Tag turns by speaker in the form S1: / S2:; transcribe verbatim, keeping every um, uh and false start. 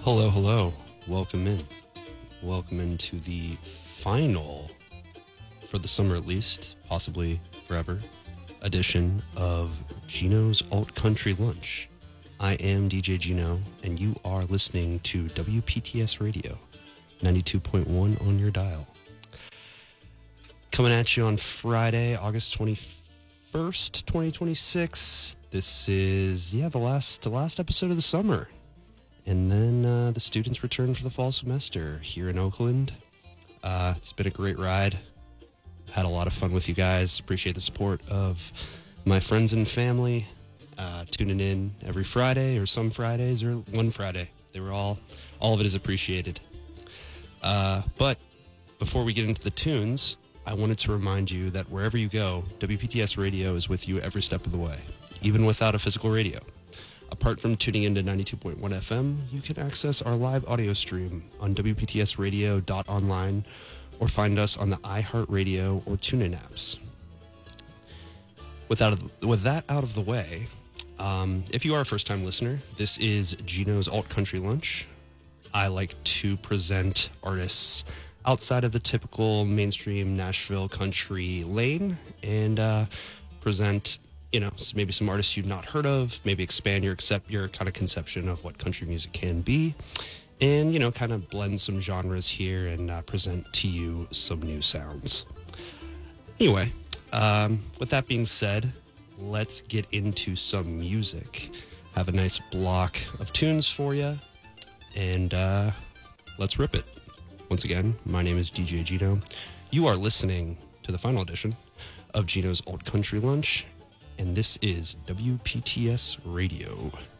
S1: Hello, hello. Welcome in. Welcome into the final, for the summer at least, possibly forever, edition of Gino's Alt Country Lunch. I am D J Gino, and you are listening to W P T S Radio, ninety-two point one on your dial. Coming at you on Friday, August twenty-first, twenty twenty-six. This is, yeah, the last, the last episode of the summer. And then uh, the students return for the fall semester here in Oakland. Uh, it's been a great ride. Had a lot of fun with you guys. Appreciate the support of my friends and family uh, tuning in every Friday or some Fridays or one Friday. They were all, all of it is appreciated. Uh, but before we get into the tunes, I wanted to remind you that wherever you go, W P T S Radio is with you every step of the way, even without a physical radio. Apart from tuning into ninety-two point one F M, you can access our live audio stream on W P T S radio dot online or find us on the iHeartRadio or TuneIn apps. With, out of, with that out of the way, um, if you are a first-time listener, this is Gino's Alt Country Lunch. I like to present artists outside of the typical mainstream Nashville country lane and uh, present you know, maybe some artists you've not heard of, maybe expand your accept your kind of conception of what country music can be, and, you know, kind of blend some genres here and uh, present to you some new sounds. Anyway, um, with that being said, let's get into some music. Have a nice block of tunes for you, and uh, let's rip it. Once again, my name is D J Gino. You are listening to the final edition of Gino's Alt Country Lunch, and this is W P T S Radio.